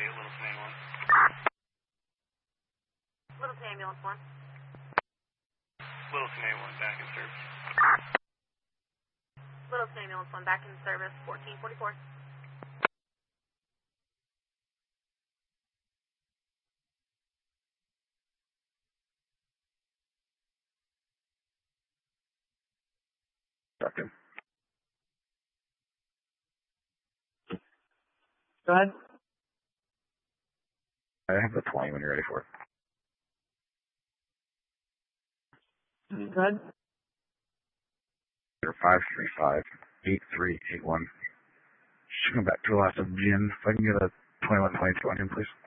Littleton A1. Littleton Ambulance 1. Littleton A1, back in service. Littleton Ambulance 1, back in service, 1444. Second. Go ahead. I have the 20 when you're ready for it. Go ahead. 535-8381. Just come back to the last of Jim. If I can get a 2122 on him, please.